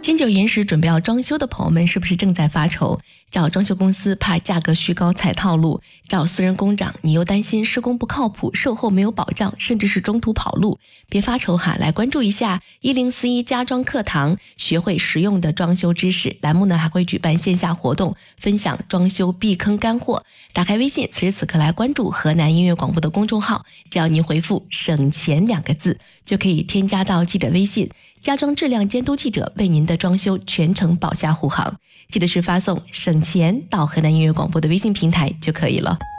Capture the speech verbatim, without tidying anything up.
金九银十准备要装修的朋友们，是不是正在发愁？找装修公司怕价格虚高踩套路，找私人工长你又担心施工不靠谱，售后没有保障，甚至是中途跑路。别发愁哈，来关注一下一零四一家装课堂，学会实用的装修知识。栏目呢还会举办线下活动，分享装修避坑干货。打开微信，此时此刻来关注河南音乐广播的公众号，只要您回复省钱两个字，就可以添加到记者微信，家装质量监督记者为您的装修全程保驾护航。记得是发送省钱到河南音乐广播的微信平台就可以了。